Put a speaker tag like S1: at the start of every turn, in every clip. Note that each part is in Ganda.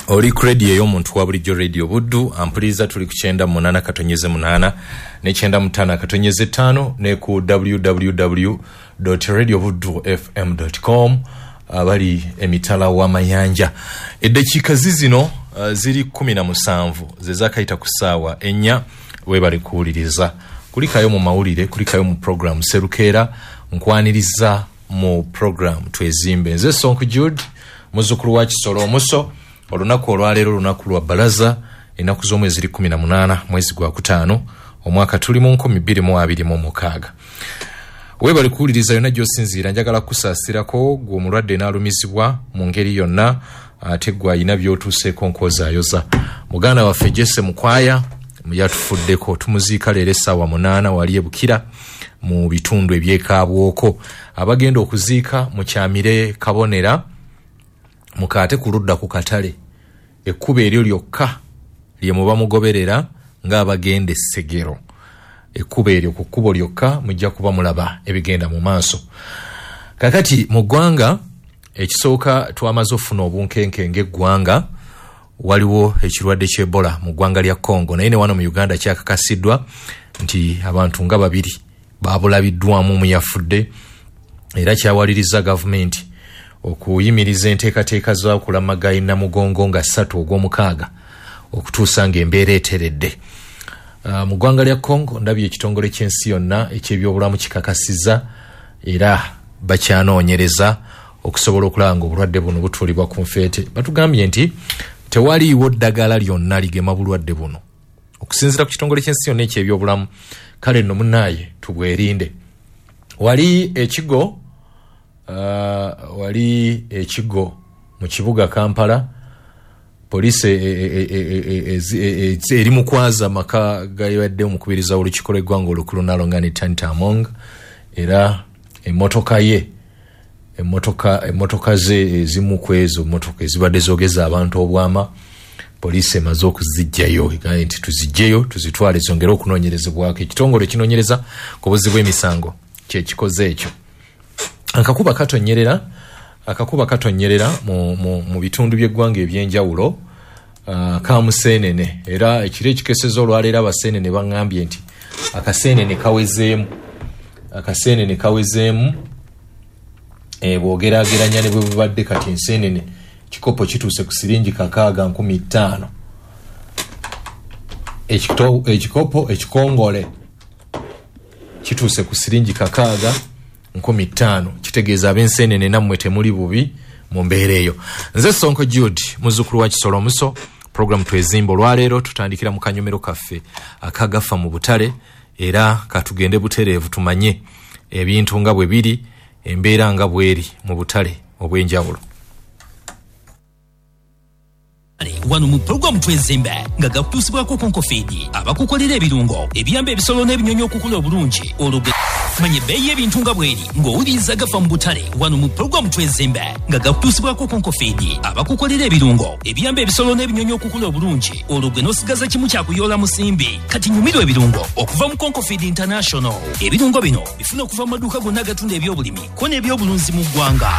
S1: Oli credit y'omuntu wa bulijjo radio buddu ampuliriza tuli ku 98.8 ne 95.5 ne ku www.radiobuddufm.com abali emitala wa mayanja. Eddakiika zino ziri 17 zezakayita ku ssaawa ennya webali kuwuliriza kulikayo mu mawulire kulikayo mu program Serukeera nkwaniriza mu program Twezimbe. Nze Sonko Jude muzukulu wa Kisolo Omuso. Olunaku olwaleero lunaku lwa balaza enaku z'omwezi ziri 18 mwezi gwa kutaano omwaka tuli mu 2026. Webali kuwuliriza yonna gy'osinziira njagala kusaasirako gwe omulwadde n'alumizibwa mu ngeri yonna ate gwe ayina by'otuuseeko nkozaayoza. Muganda waffe Jesse Mukwaya yatufuddeko tumuziika leero essaawa 8 wali e Bukira mu bitundu ebyekaabwoko. Abagenda okuziika mu Kyamire Kabonera mukate kuludda ku katale ekkuba eryo lyokka lye muba mugoberera ng'abagenda Essegero. Ekkuba eryo ku kkubo lyokka mujja kuba mulaba ebigenda mu maaso. Kakati mu ggwanga ekisooka twamaze ofuna obunkenke ng'eggwanga waliwo ekirwadde ky'Ebola mu ggwanga lya Congo naye ne wano mu Uganda kyakakasiddwa nti abantu nga 2 baabulabiddwamu mu yafudde era kyawaliriza gavumenti okuyimiriza enteekateeka z'okulamaga Namugongo nga 3 ogw'omukaaga okutuusa ng'embeera eteredde. Mu ggwanga lya Congo ndabye ekitongole ky'ensi yonna eky'ebyobulamu kikakasiza era bakyanoonyereza okusobola okulaba ng'obulwadde buno butuulibwa ku nfeete. Batugambye nti tewaliiwo ddagala lyonna ligema bulwadde buno okusinziira ku kitongole ky'ensi yonna eky'ebyobulamu. Kale nno munnaaye tubwerinde. Wali ekigo mu kibuga Kampala poliisi eri mu kwaza maka gayadde omukubiriza olukiiko lw'eggwanga olukulu Nalongani Tantamong era emmotoka ze ezimu ku ezo mmotoka ezibadde zoogeza abantu obwama poliisi emaze okuzijjayo egaye nti tuzijjeyo tuzitwale zongere okunoonyerezebwako. Ekitongole kinoonyereza ku buzzi bw'emisango kyekikoze ekyo. Akakuba katonyerera mu bitundu by'eggwanga ebyenjawulo kamuseenene era ekiro ekikeseza olwaleero abaseenene baŋŋambye nti akaseenene kawezeemu bw'ogeraageranya ne bwe bubadde kati enseenene kikopo kituuse ku siringi 6,500. Ekikopo ekikongole kituuse ku siringi 6,500. Kitegeeza ab'enseenene nammwe temuli bubi mu mbeera eyo. Nze Sonko Jude muzzukulu wa Kisolo Omuso. Program Twezimbe olwaleero tutandikira mu kanyomero kaffe akagafa mu butale era katugende butereevu tumanye ebintu nga bwe biri embeera nga bweri mu butale obw'enjawulo.
S2: Wano mu program Twezimbe nga gakutusibwako konkofidi abakukolera ebirungo ebiyamba ebisolo n'ebinyonyi okukula obulungi olugge manye beeyi ebintu nga bweri ng'owuliriza gafa mu butale. Wano mu program Twezimbe nga gakutusibwako konkofidi abakukolera ebirungo ebiyamba ebisolo n'ebinyonyi okukula obulungi olugge n'osigaza kimu kyakuyoola musimbi. Kati nyumirwa ebirungo okuva mu Konkofidi International. Ebirungo bino bifuna okuva mu maduuka gonna agatunda ebyobulimi ko n'ebyobulunzi mu ggwanga.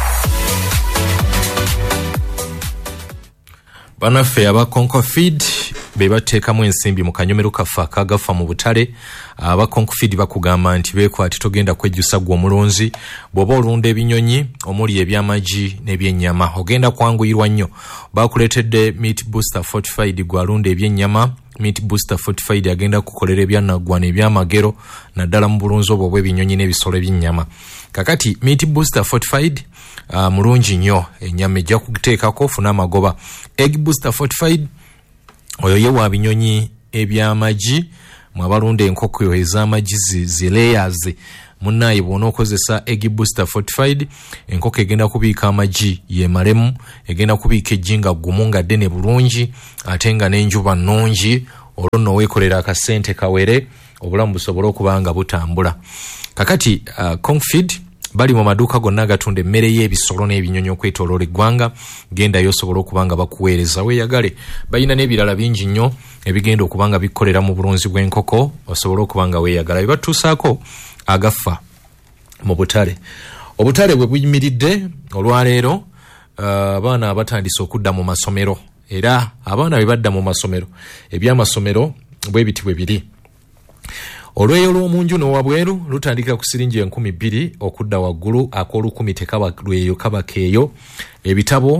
S2: Banaffe aba Konkofid be bateekamu ensimbi mu kanyomero kaffe akagafa mu butale. Aba Konkofid bakugamba nti beekwati togenda kwejjusa gwe omulunzi bw'oba olunda ebinyonyi omuli eby'amagi n'ebyennyama ogenda kwanguyirwa nnyo. Bakuleetedde Meat Booster Fortified gwe alunda ebyennyama. Meat Booster Fortified agenda kukolera ebyanaggwa n'ebyamagero naddala mu bulunzi obwo bw'ebinyonyi n'ebisolo eby'ennyama. Kakati Meat Booster Fortified mulungi nnyo ennyama ejja kuteekako ofuna amagoba. Egg Booster Fortified oyo ye wa binyonyi eby'amagi mwabalunda enkoko ez'amagi layers. Munnaaye bw'ona okozesa Egg Booster Fortified enkoko egenda kubiika amagi yemalemu egenda kubiika ejjinga ggumu nga ddene bulungi ate nga n'enjuba nnungi olwo nno weekolera akasente kawere obulamu busobole okuba nga butambula. Kakati Konkofid bali mu maduuka gonna agatunda emmere y'ebisolo n'ebinyonyi okwetooloola eggwanga. Gendayo osobola okuba nga bakuweereza weeyagale. Balina n'ebirala bingi nnyo ebigenda okuba nga bikolera mu bulunzi bw'enkoko osobole okuba nga weeyagala. Bebatuusaako agafa mu butale. Obutale bwe buyimiridde olwaleero abaana abatandise okudda mu masomero era abaana bebadda mu masomero ebyamasomero bwe biti bwe biri. Olweyo lw'omunju n'owabweru lutandikira ku siringi 2,000 okudda waggulu, ak'olukumi tekaba lweyo kaba keeyo. Ebitabo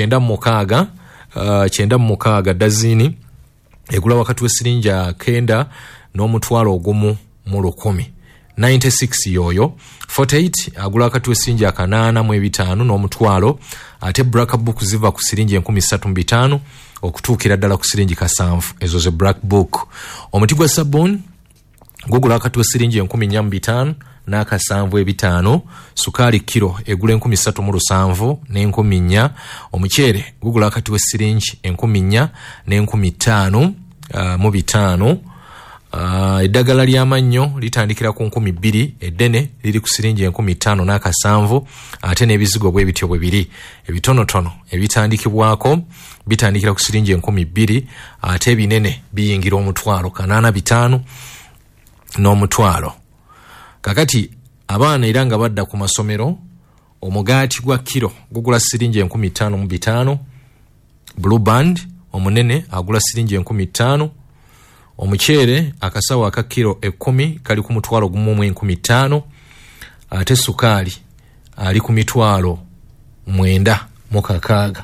S2: 96 dazini egula wakati we siringi 9 n'omutwalo ogumu mu 10. 96 yoyo. 48 agula wakati we siringi 8 mu 5 n'omutwalo, ate black book ziva ku siringi 13,500 okutuukira ddala ku siringi 7. Ezo ze black book. Omuti gwa sabuni gugula wakati we siringi 14,500 n'akasanvu. Sukali kilo egula 3,700 n'enkuminnya. Omuceere gugula wakati we siringi 1,000 n'enkumitano mu 5. Eddagala ly'amannyo litandikira ku 2,000, eddene liri ku siringi 15,000 n'akasanvu, ate n'ebizigo bwe bityo bwe biri. Ebitonotono ebitandikibwako bitandikira ku siringi 2,000, ate ebinene biyingira omutwalo 85 n'omutwalo. Kakati abaana era nga badda ku masomero, omugaati gwa kilo gugula siringi 15,000 mu 5. Blue Band omunene agula siringi 15,000. Omuceere akasawo aka kilo 10 kali ku mutwalo gumu mu 15,000, ate sukali ali ku mitwalo 9,600.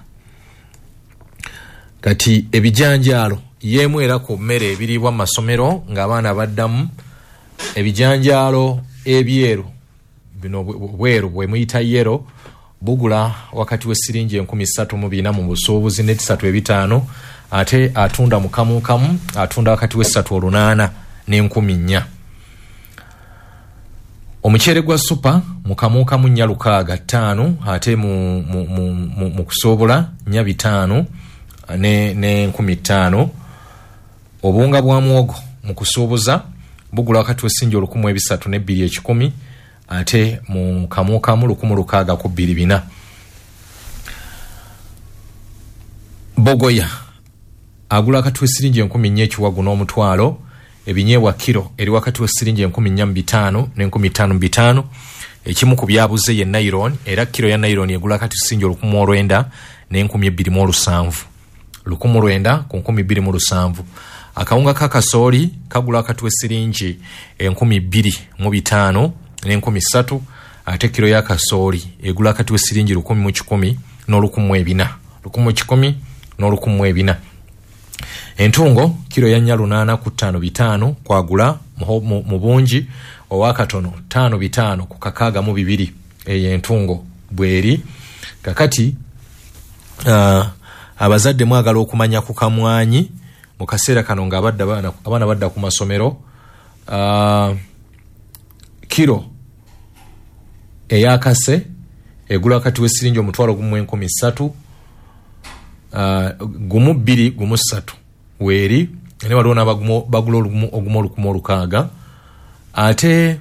S2: Kati ebijanjalo yemu era ku mmere ebiribwa mu masomero ng'abaana baddamu. Ebijanjalo ebyeru bino bweru bwe muyita yero bugula wakati we siringi 3,400 mu busuubuzi ne 3,500, ate atunda mu kamu atunda wakati we 3,800 n'enkuminnya. Omuceere gwa super mu kamu 6,500, ate mu kusobola 500 n'enkumitano. Obunga bwa muwogo mu kusuubuza bugula wakati we siringi 1,300 ate mu kamu 1,600 Bogoya agula wakati we siringi 10,000 ekiwagu n'omutwalo. Ebinyeebwa kilo eri wakati we siringi 4,500 n'enkumitano. Ekimu ku byabuze ye nylon, era kilo ya nylon egula wakati siringi 1,900 n'enkumitano. 1,900 ku 1,200. Akawunga kakasooli kagula wakati we siringi 2,500 n'enkumitano, ate kilo ya kasooli egula wakati we siringi 1,100 n'olukumi 1,100 n'olukumi. Entungo kilo ya nnyalu 8 ku 5,500 kwagula mu bungi owakatono 5,500 ku 62. Eyo entungo bweri. Kakati abazadde mwagala okumanya ku kamwanyi mu kaseera kano nga abaana badda ku masomero. Kilo eyakase egula wakati we siringi omutwalo gumu 1,300, gumu 2 gumu 3 weri, ne waliwo n'abagula ogumu 1,600. Ate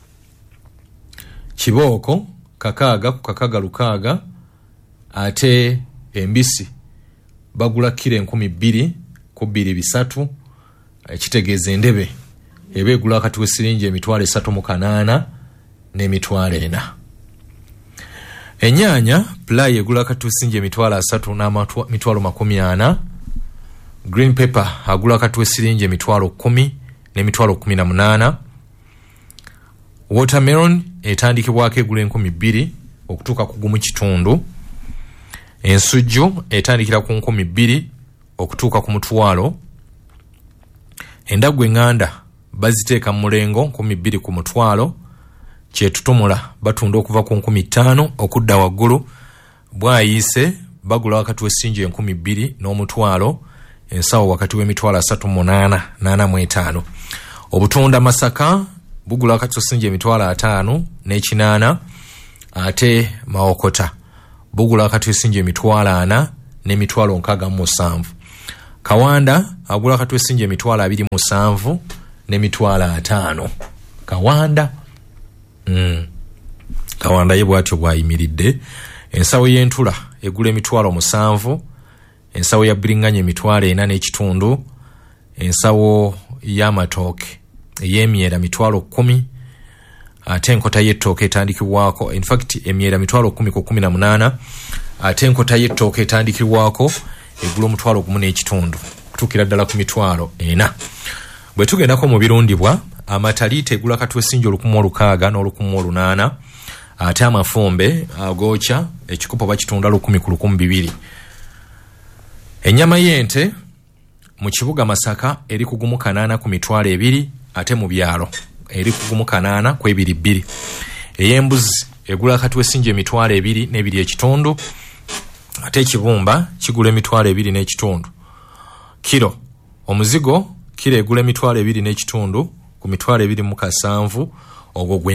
S2: kibooko 6 ku 600, ate embisi bagula kilo 2,000 ku 2,300. Ekitegeeza endebe eba egula wakati we siringi 3,800 n'emitwalo 4. Ennyanya plai egula wakati we siringi 3,000 n'emitwalo 40. Green pepper agula wakati we siringi 10,000 n'emitwalo 18. Watermelon etandikibwako egula 2,000 okutuuka ku 1,500. Ensujju etandikira ku 2,000 okutuuka ku mutwalo. Endaggu enganda baziteeka mu mulengo 2,000 ku mutwalo. Kyetutumula batunda okuva ku 5,000 okudda waggulu. Bwayiise bagula wakati we siringi 2,000 n'omutwalo. Ensawo wakati w'emitwalo 3,885. Obutunda masaka bugula wakati we siringi 5,000 n'ekinaana, ate maokota bugula wakati we siringi 4,000 n'emitwalo 67. Kawanda agula wakati we siringi 27,000 n'emitwalo 5. Kawanda Kawanda ye bwatyo bwayimiridde. Ensawo y'entula egula emitwalo 7. Ensawo ya biringanya emitwalo 4 n'ekitundu. Ensawo y'amatooke ey'emyera mitwalo 10. Ate enkota y'ettooke etandikibwako, in fact emyera mitwalo 10 ku 18. Ate enkota y'ettooke etandikibwako egula omutwalo gumu n'ekitundu kutuukira ddala ku mitwalo 4. bwe tugendako mu birundibwa amataliita egula katwesinja 1,600 n'1,800 ate amafumbe agoocha ekikopo bakitunda 1,000 ku 1,200. ennyama y'ente mu kibuga Masaka eri ku gumu 8 ku mitwalo 2 ate mu byalo eri ku gumu 8 ku 2,2. ey'embuzi egula katwesinja emitwalo 2 n'ekitundu ate ekibumba kigula emitwalo 2 n'ekitundu. kiro omuzigo kiro egula emitwalo 2 n'ekitundu ku mitwalo 2,700. ogwo gwe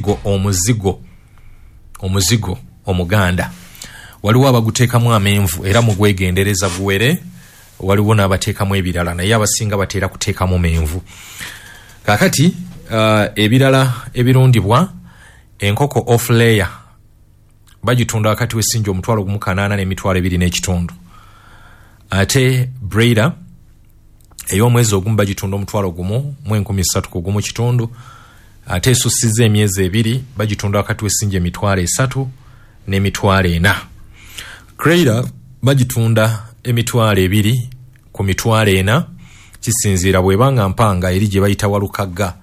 S2: omuzigo omuganda. waliwo abaguteekamu amenvu era mu gwegendereza guwere, waliwo n'abateekamu ebirala naye abasinga bateera kuteekamu menvu. kakati ebirala ebirundibwa enkoko off layer bagitunda wakati w'essinja omutwalo gumu 8 n'emitwalo 2 n'ekitundu. ate breeder ey'omwezi ogumu bagitunda omutwalo gumu mu 13,000 ku gumu kitundu. ate esusiza emyezi 2 bagitunda wakati w'essinja emitwalo 3 n'emitwalo 4. Crater bagitunda emitwalo 2 ku mitwalo 4 kisinziira bwebanga mpanga eri gye bayita walukagga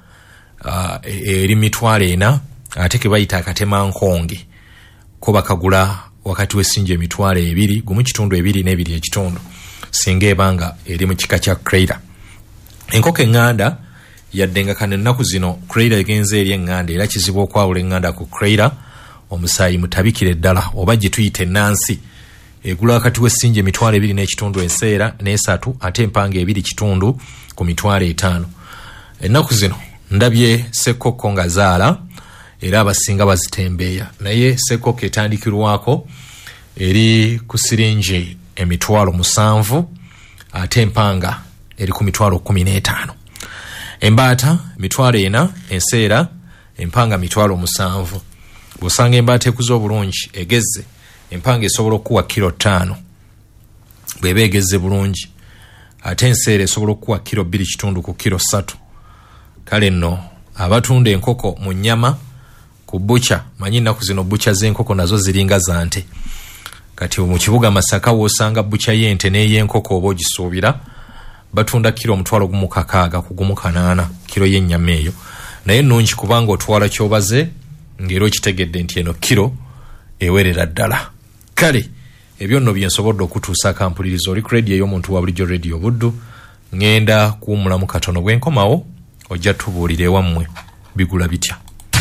S2: eri mitwalo 4 ate ke bayita akatema nkonge ko bakagula wakati w'essinja emitwalo 2 gumu kitundu 2 n'ebiri ekitundu singa ebanga eri mu kika kya Crater. enkoko enganda yaddenga kane ennaku zino Crater egenze eri enganda era kizibu okwawula enganda ku Crater omusaayi mutabikire ddala oba gye tuyita ennansi egula wakati w'essinja emitwalo 2 n'ekitundu enseera n'esatu ate empanga 2 kitundu ku mitwalo 5. ennaku zino ndabye ssekoko nga zaala era abasinga bazitembeeya naye ssekoko etandikirwako eri ku siringi emitwalo 7 ate empanga eri ku mitwalo 15. embaata mitwalo 4 enseera empanga mitwalo 7. bw'osanga embaata ekuze obulungi egezze empanga esobola okuwa kilo 5 bw'eba egezze bulungi ate enseera esobola okuwa kilo 2 kitundu ku kilo 3. kale nno abatunda enkoko mu nnyama ku bucha manyi ennaku zino bucha z'enkoko nazo ziringa za nte. kati mu kibuga Masaka w'osanga bucha y'ente n'ey'enkoko oba ogisuubira batunda kilo omutwalo gumu 6 ku gumu 8 kilo y'ennyama eyo naye nnungi kubanga otwala kyobaze ng'era okitegedde nti eno kilo ewerera ddala. kale ebyo nno bye nsobodde okutuusa akampulirizo oli kredi ey'omuntu wa bulijjo radio Buddu. ngenda kuwummulamu katono bwe nkomawo ojja tubuulire wammwe bigula bitya.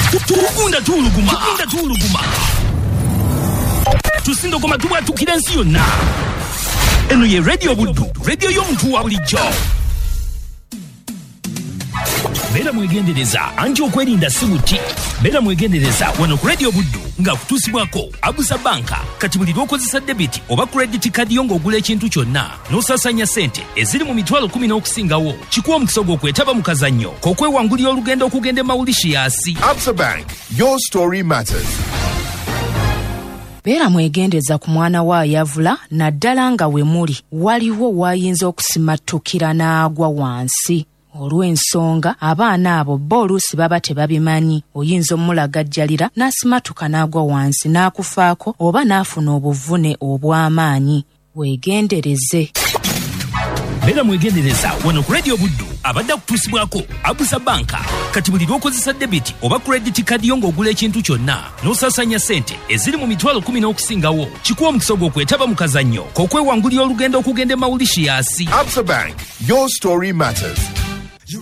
S3: tuluguma tusindogoma tubwatukira ensi yonna. eno ye radio Buddu, radio y'omuntu wa bulijjo. beera mwegendereza anti okwerinda si buti. beera mwegendereza wano ku radio Buddu nga kutuusibwako Abusa Banka. kati buli lw'okozesa debiti oba credit card yo ng'ogula ekintu kyonna n'osaasanya ssente eziri mu mitwalo 10 n'okusingawo kikuwa omukisa gw'okwetaba mu kazannyo k'okwewangulira olugendo okugenda e Mauritius.
S4: Absa Bank, your story matters.
S5: beera mwegendeza ku mwana wa ayavula naddala nga we muli waliwo wayinza okusimattukira n'agwa wansi. olw'ensonga abaana abo bo oluusi baba tebabimanyi. oyinza omulagajjalira n'asimatuka n'agwa wansi n'akufaako oba n'afuna obuvune obw'amaanyi. weegendereze.
S3: beera mwegendereza wano ku radio Buddu abadde akutuusibwako Abusa Banka. kati buli lw'okozesa debiti oba credit card yo ng'ogula ekintu kyonna n'osaasanya ssente eziri mu mitwalo 10 n'okusingawo kikuwa omukisa gw'okwetaba mu kazannyo k'okwewangulira olugendo okugenda e Mauritius.
S4: Absa Bank, your story matters.